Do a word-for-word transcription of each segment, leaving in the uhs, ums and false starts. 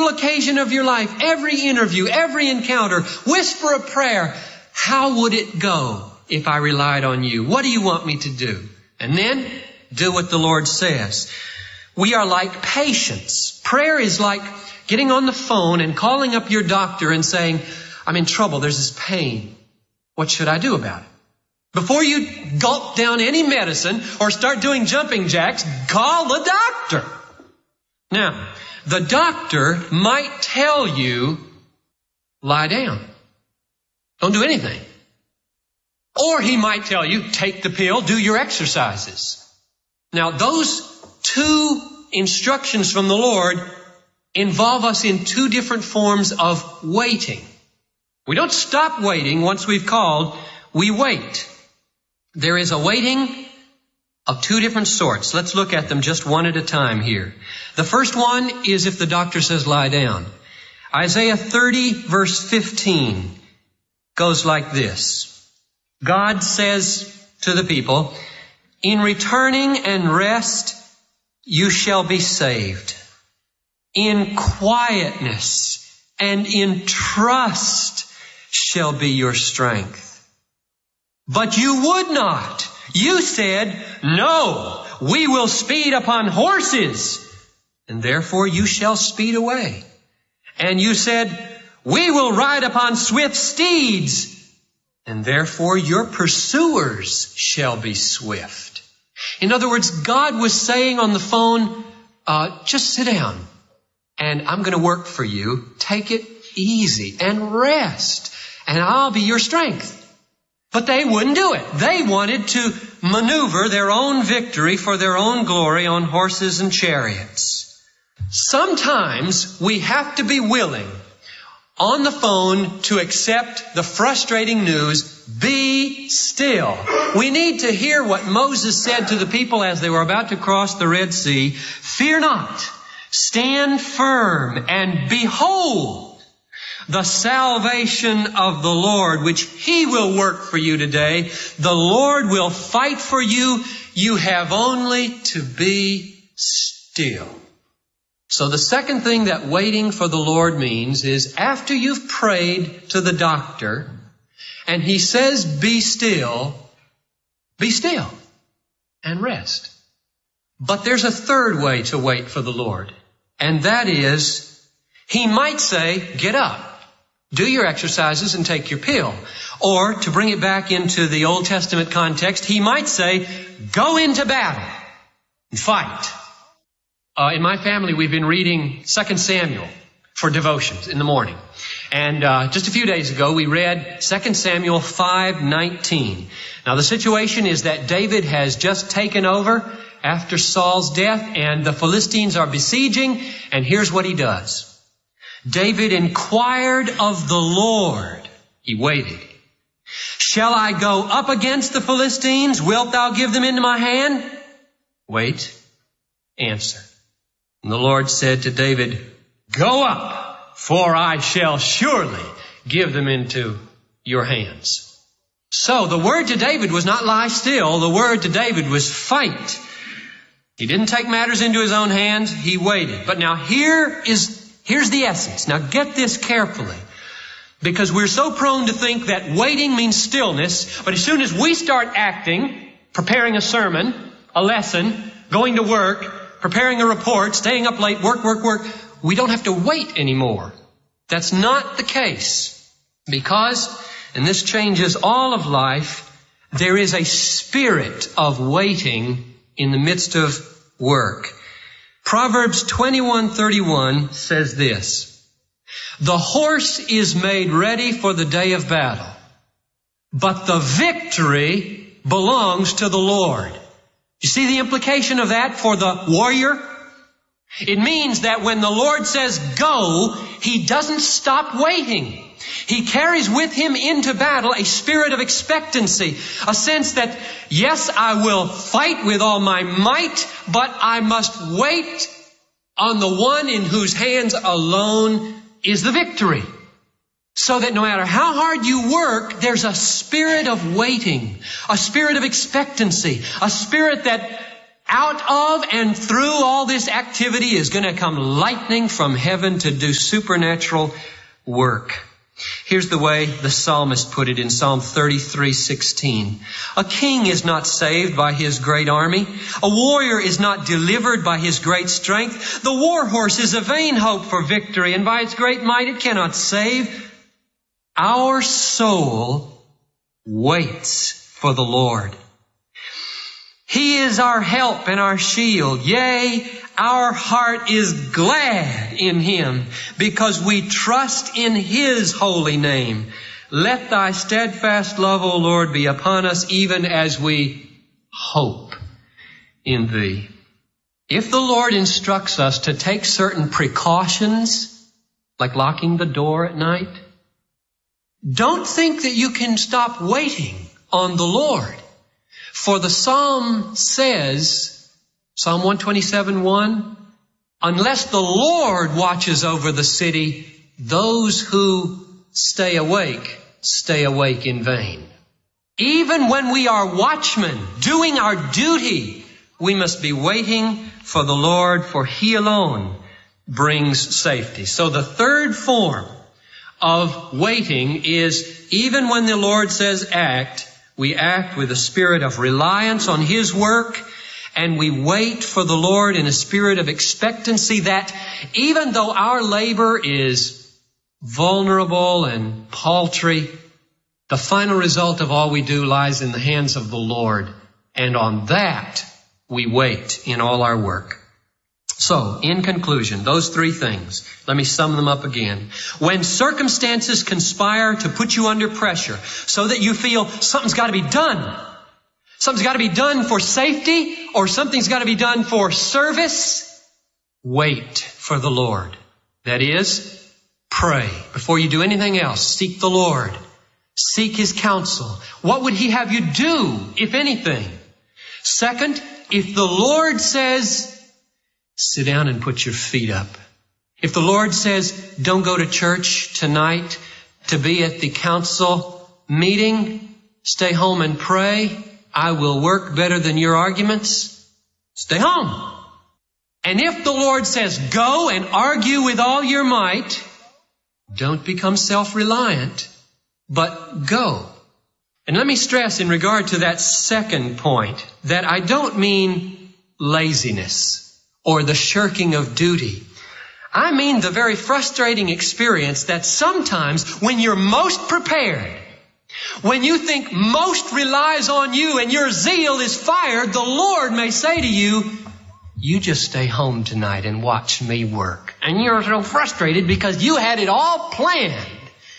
occasion of your life, every interview, every encounter, whisper a prayer. How would it go if I relied on you? What do you want me to do? And then do what the Lord says. We are like patients. Prayer is like getting on the phone and calling up your doctor and saying, I'm in trouble. There's this pain. What should I do about it? Before you gulp down any medicine or start doing jumping jacks, call the doctor. Now, the doctor might tell you, lie down. Don't do anything. Or he might tell you, take the pill, do your exercises. Now, those two instructions from the Lord involve us in two different forms of waiting. We don't stop waiting once we've called. We wait. There is a waiting of two different sorts. Let's look at them just one at a time here. The first one is if the doctor says lie down. Isaiah thirty verse fifteen goes like this. God says to the people, in returning and rest you shall be saved. In quietness and in trust shall be your strength. But you would not. You said, no, we will speed upon horses, and therefore you shall speed away. And you said, we will ride upon swift steeds, and therefore your pursuers shall be swift. In other words, God was saying on the phone, uh, just sit down, and I'm going to work for you. Take it easy and rest, and I'll be your strength. But they wouldn't do it. They wanted to maneuver their own victory for their own glory on horses and chariots. Sometimes we have to be willing on the phone to accept the frustrating news, be still. We need to hear what Moses said to the people as they were about to cross the Red Sea. Fear not, stand firm, and behold the salvation of the Lord, which He will work for you today. The Lord will fight for you. You have only to be still. So the second thing that waiting for the Lord means is after you've prayed to the doctor and he says, be still, be still and rest. But there's a third way to wait for the Lord, and that is He might say, get up, do your exercises and take your pill. Or to bring it back into the Old Testament context, He might say, go into battle and fight. Uh, in my family, we've been reading Second Samuel for devotions in the morning. And uh, just a few days ago, we read Second Samuel five nineteen. Now, the situation is that David has just taken over after Saul's death, and the Philistines are besieging, and here's what he does. David inquired of the Lord. He waited. Shall I go up against the Philistines? Wilt thou give them into my hand? Wait. Answer. And the Lord said to David, go up, for I shall surely give them into your hands. So the word to David was not lie still. The word to David was fight. He didn't take matters into his own hands. He waited. But now here is, here's the essence. Now get this carefully. Because we're so prone to think that waiting means stillness. But as soon as we start acting, preparing a sermon, a lesson, going to work, preparing a report, staying up late, work, work, work, we don't have to wait anymore. That's not the case. Because, and this changes all of life, there is a spirit of waiting in the midst of work. Proverbs twenty-one thirty-one says this, the horse is made ready for the day of battle, but the victory belongs to the Lord. You see the implication of that for the warrior? It means that when the Lord says go, He doesn't stop waiting. He carries with Him into battle a spirit of expectancy, a sense that, yes, I will fight with all my might, but I must wait on the one in whose hands alone is the victory. So that no matter how hard you work, there's a spirit of waiting, a spirit of expectancy, a spirit that out of and through all this activity is going to come lightning from heaven to do supernatural work. Here's the way the psalmist put it in Psalm thirty-three sixteen. A king is not saved by his great army. A warrior is not delivered by his great strength. The war horse is a vain hope for victory, and by its great might it cannot save. Our soul waits for the Lord. He is our help and our shield. Yea, our heart is glad in Him because we trust in His holy name. Let Thy steadfast love, O Lord, be upon us even as we hope in Thee. If the Lord instructs us to take certain precautions, like locking the door at night, don't think that you can stop waiting on the Lord. For the Psalm says, Psalm one twenty-seven one, unless the Lord watches over the city, those who stay awake, stay awake in vain. Even when we are watchmen, doing our duty, we must be waiting for the Lord, for He alone brings safety. So the third form of waiting is, even when the Lord says act, we act with a spirit of reliance on His work, and we wait for the Lord in a spirit of expectancy that even though our labor is vulnerable and paltry, the final result of all we do lies in the hands of the Lord, and on that we wait in all our work. So, in conclusion, those three things, let me sum them up again. When circumstances conspire to put you under pressure so that you feel something's got to be done, something's got to be done for safety, or something's got to be done for service, wait for the Lord. That is, pray. Before you do anything else, seek the Lord. Seek His counsel. What would He have you do, if anything? Second, if the Lord says, sit down and put your feet up. If the Lord says, don't go to church tonight to be at the council meeting, stay home and pray, I will work better than your arguments, stay home. And if the Lord says, go and argue with all your might, don't become self-reliant, but go. And let me stress in regard to that second point that I don't mean laziness or the shirking of duty. I mean the very frustrating experience that sometimes when you're most prepared, when you think most relies on you and your zeal is fired, the Lord may say to you, you just stay home tonight and watch me work. And you're so frustrated because you had it all planned.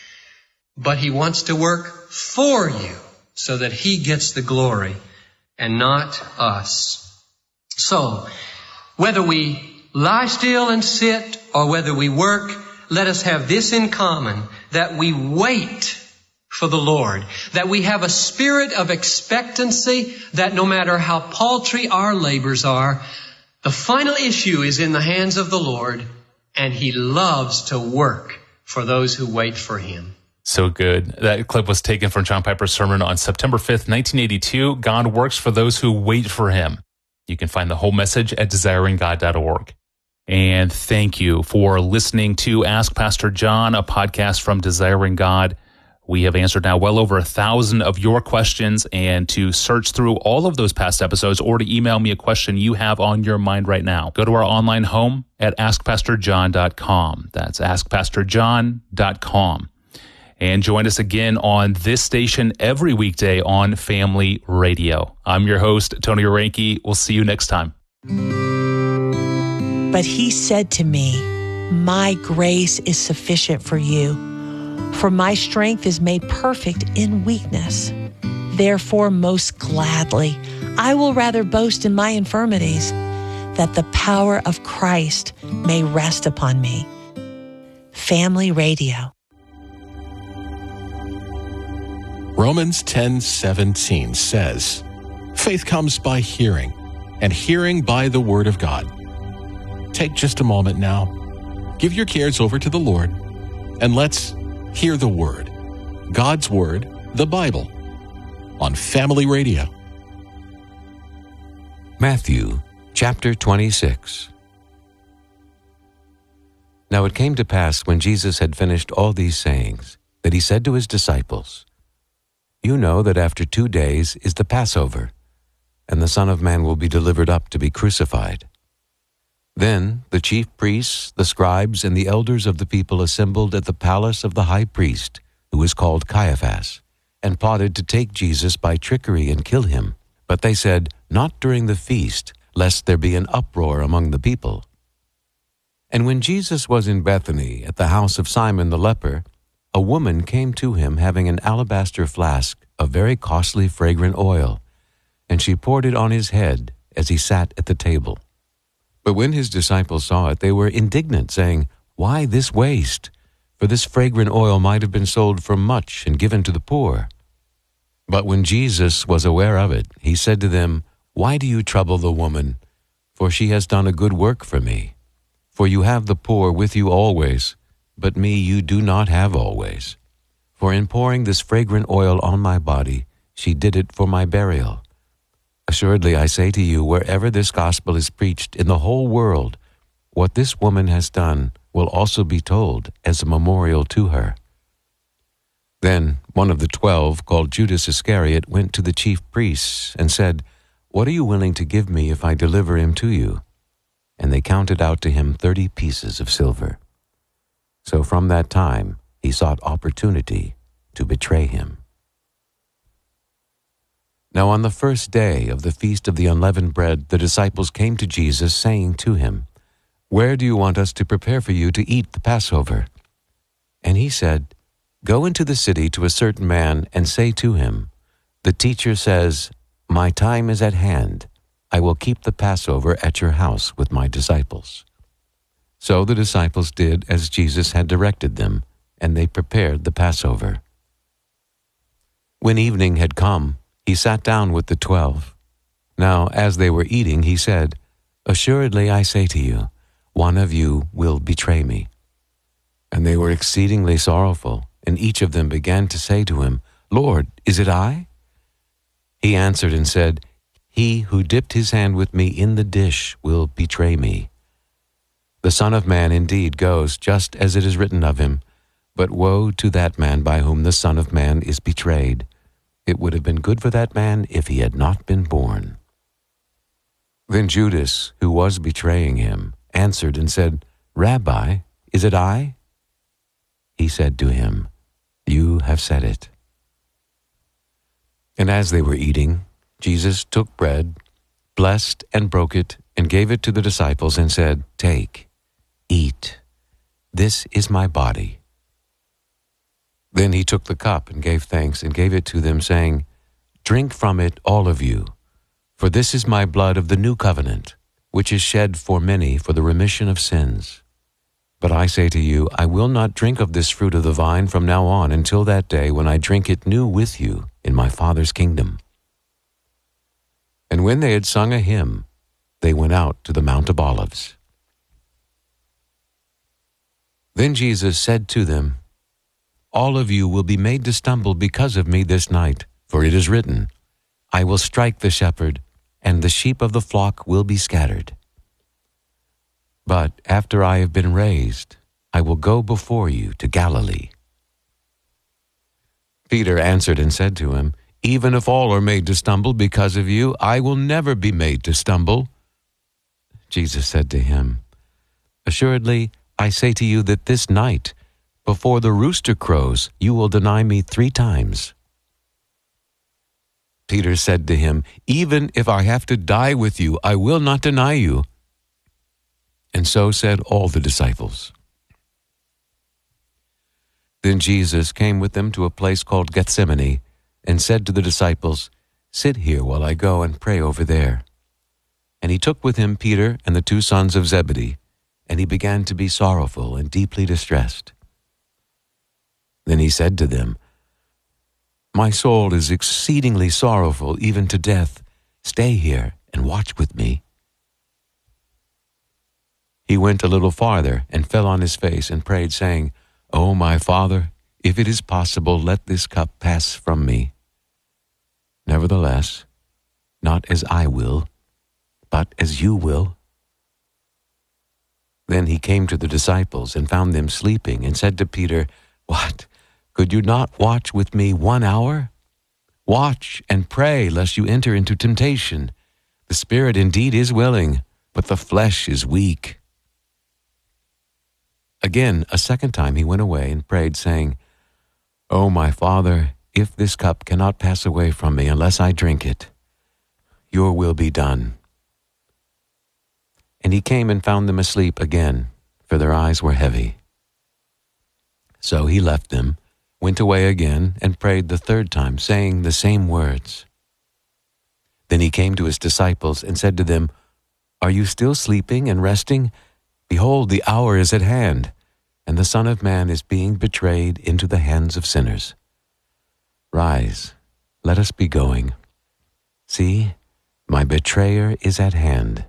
But He wants to work for you so that He gets the glory and not us. So, whether we lie still and sit or whether we work, let us have this in common, that we wait for the Lord, that we have a spirit of expectancy, that no matter how paltry our labors are, the final issue is in the hands of the Lord, and He loves to work for those who wait for Him. So good. That clip was taken from John Piper's sermon on September fifth, nineteen eighty-two. God works for those who wait for Him. You can find the whole message at desiring god dot org. And thank you for listening to Ask Pastor John, a podcast from Desiring God. We have answered now well over a thousand of your questions, and to search through all of those past episodes or to email me a question you have on your mind right now, go to our online home at ask pastor john dot com. That's ask pastor john dot com. And join us again on this station every weekday on Family Radio. I'm your host, Tony Oranke. We'll see you next time. But He said to me, my grace is sufficient for you, for my strength is made perfect in weakness. Therefore, most gladly, I will rather boast in my infirmities, that the power of Christ may rest upon me. Family Radio. Romans ten seventeen says, faith comes by hearing, and hearing by the Word of God. Take just a moment now, give your cares over to the Lord, and let's hear the Word, God's Word, the Bible, on Family Radio. Matthew chapter twenty-six. Now it came to pass, when Jesus had finished all these sayings, that he said to his disciples, "You know that after two days is the Passover, and the Son of Man will be delivered up to be crucified." Then the chief priests, the scribes, and the elders of the people assembled at the palace of the high priest, who was called Caiaphas, and plotted to take Jesus by trickery and kill him. But they said, "Not during the feast, lest there be an uproar among the people." And when Jesus was in Bethany, at the house of Simon the leper, a woman came to him having an alabaster flask of very costly fragrant oil, and she poured it on his head as he sat at the table. But when his disciples saw it, they were indignant, saying, "Why this waste? For this fragrant oil might have been sold for much and given to the poor." But when Jesus was aware of it, he said to them, "Why do you trouble the woman? For she has done a good work for me. For you have the poor with you always, but me you do not have always. For in pouring this fragrant oil on my body, she did it for my burial. Assuredly I say to you, wherever this gospel is preached in the whole world, what this woman has done will also be told as a memorial to her." Then one of the twelve, called Judas Iscariot, went to the chief priests and said, "What are you willing to give me if I deliver him to you?" And they counted out to him thirty pieces of silver. So from that time he sought opportunity to betray him. Now on the first day of the feast of the unleavened bread, the disciples came to Jesus, saying to him, "Where do you want us to prepare for you to eat the Passover?" And he said, "Go into the city to a certain man and say to him, 'The teacher says, my time is at hand. I will keep the Passover at your house with my disciples.'" So the disciples did as Jesus had directed them, and they prepared the Passover. When evening had come, he sat down with the twelve. Now as they were eating, he said, "Assuredly I say to you, one of you will betray me." And they were exceedingly sorrowful, and each of them began to say to him, "Lord, is it I?" He answered and said, "He who dipped his hand with me in the dish will betray me. The Son of Man indeed goes just as it is written of him, but woe to that man by whom the Son of Man is betrayed. It would have been good for that man if he had not been born." Then Judas, who was betraying him, answered and said, "Rabbi, is it I?" He said to him, "You have said it." And as they were eating, Jesus took bread, blessed and broke it, and gave it to the disciples and said, "Take, eat. This is my body." Then he took the cup and gave thanks and gave it to them, saying, "Drink from it, all of you, for this is my blood of the new covenant, which is shed for many for the remission of sins. But I say to you, I will not drink of this fruit of the vine from now on until that day when I drink it new with you in my Father's kingdom." And when they had sung a hymn, they went out to the Mount of Olives. Then Jesus said to them, "All of you will be made to stumble because of me this night, for it is written, I will strike the shepherd, and the sheep of the flock will be scattered. But after I have been raised, I will go before you to Galilee." Peter answered and said to him, "Even if all are made to stumble because of you, I will never be made to stumble." Jesus said to him, "Assuredly, I say to you that this night, before the rooster crows, you will deny me three times." Peter said to him, "Even if I have to die with you, I will not deny you." And so said all the disciples. Then Jesus came with them to a place called Gethsemane, and said to the disciples, "Sit here while I go and pray over there." And he took with him Peter and the two sons of Zebedee, and he began to be sorrowful and deeply distressed. Then he said to them, "My soul is exceedingly sorrowful, even to death. Stay here and watch with me." He went a little farther and fell on his face and prayed, saying, "O my Father, if it is possible, let this cup pass from me. Nevertheless, not as I will, but as you will." Then he came to the disciples and found them sleeping, and said to Peter, "What? Could you not watch with me one hour? Watch and pray, lest you enter into temptation. The spirit indeed is willing, but the flesh is weak." Again, a second time he went away and prayed, saying, "O my Father, if this cup cannot pass away from me unless I drink it, your will be done." And he came and found them asleep again, for their eyes were heavy. So he left them, went away again, and prayed the third time, saying the same words. Then he came to his disciples and said to them, "Are you still sleeping and resting? Behold, the hour is at hand, and the Son of Man is being betrayed into the hands of sinners. Rise, let us be going. See, my betrayer is at hand."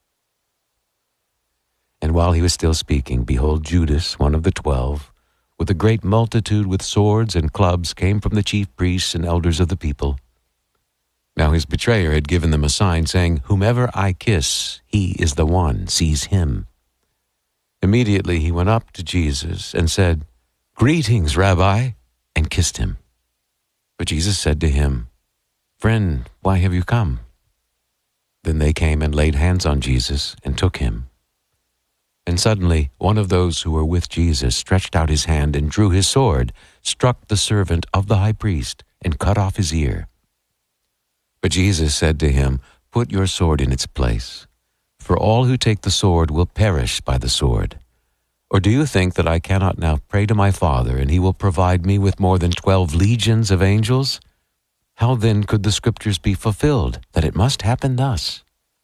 And while he was still speaking, behold, Judas, one of the twelve, with a great multitude with swords and clubs, came from the chief priests and elders of the people. Now his betrayer had given them a sign, saying, "Whomever I kiss, he is the one, seize him." Immediately he went up to Jesus and said, "Greetings, Rabbi," and kissed him. But Jesus said to him, "Friend, why have you come?" Then they came and laid hands on Jesus and took him. And suddenly one of those who were with Jesus stretched out his hand and drew his sword, struck the servant of the high priest, and cut off his ear. But Jesus said to him, "Put your sword in its place, for all who take the sword will perish by the sword. Or do you think that I cannot now pray to my Father, and he will provide me with more than twelve legions of angels? How then could the Scriptures be fulfilled, that it must happen thus?"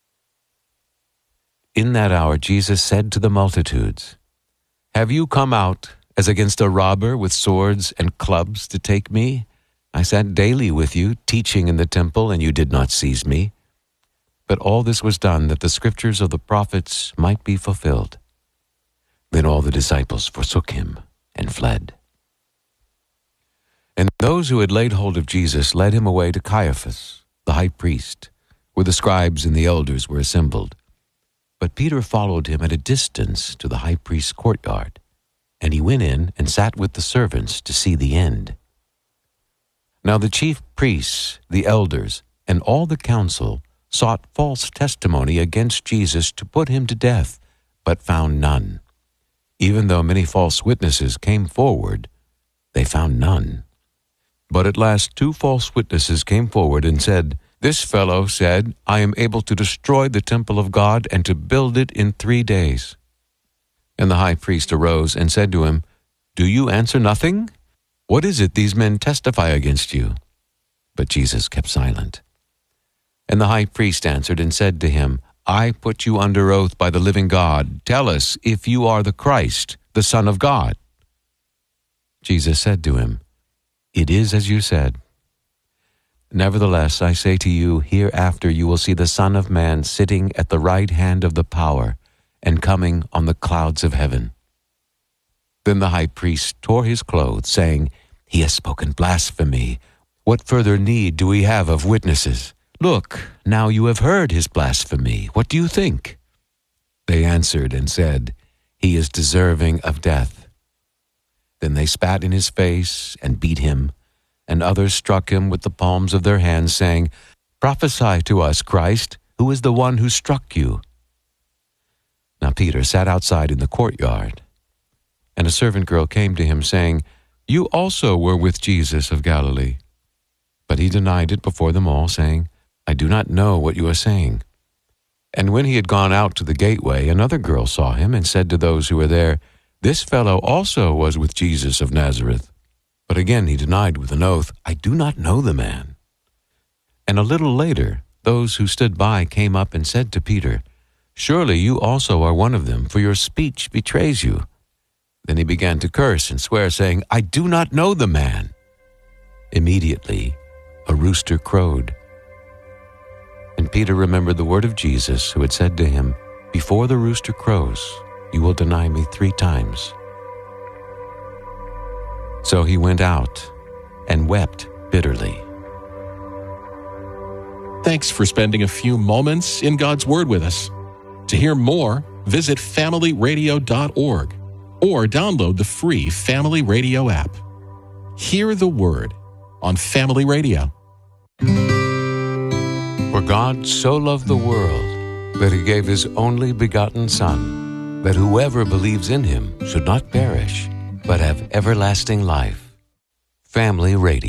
In that hour Jesus said to the multitudes, "Have you come out as against a robber with swords and clubs to take me? I sat daily with you, teaching in the temple, and you did not seize me. But all this was done that the Scriptures of the prophets might be fulfilled." Then all the disciples forsook him and fled. And those who had laid hold of Jesus led him away to Caiaphas, the high priest, where the scribes and the elders were assembled. But Peter followed him at a distance to the high priest's courtyard, and he went in and sat with the servants to see the end. Now the chief priests, the elders, and all the council sought false testimony against Jesus to put him to death, but found none. Even though many false witnesses came forward, they found none. But at last two false witnesses came forward and said, "This fellow said, I am able to destroy the temple of God and to build it in three days." And the high priest arose and said to him, "Do you answer nothing? What is it these men testify against you?" But Jesus kept silent. And the high priest answered and said to him, "I put you under oath by the living God. Tell us if you are the Christ, the Son of God." Jesus said to him, "It is as you said. Nevertheless, I say to you, hereafter you will see the Son of Man sitting at the right hand of the power and coming on the clouds of heaven." Then the high priest tore his clothes, saying, "He has spoken blasphemy. What further need do we have of witnesses? Look, now you have heard his blasphemy. What do you think?" They answered and said, "He is deserving of death." Then they spat in his face and beat him, and others struck him with the palms of their hands, saying, "Prophesy to us, Christ, who is the one who struck you?" Now Peter sat outside in the courtyard, and a servant girl came to him, saying, "You also were with Jesus of Galilee." But he denied it before them all, saying, "I do not know what you are saying." And when he had gone out to the gateway, another girl saw him and said to those who were there, "This fellow also was with Jesus of Nazareth." But again he denied with an oath, "I do not know the man." And a little later, those who stood by came up and said to Peter, "Surely you also are one of them, for your speech betrays you." Then he began to curse and swear, saying, "I do not know the man." Immediately a rooster crowed. And Peter remembered the word of Jesus, who had said to him, "Before the rooster crows, you will deny me three times." So he went out and wept bitterly. Thank Thanks for spending a few moments in God's Word with us. To hear more, visit family radio dot org or download the free Family Radio app. Hear the Word on Family Radio. For God so loved the world that he gave his only begotten Son, that whoever believes in him should not perish, but have everlasting life. Family Radio.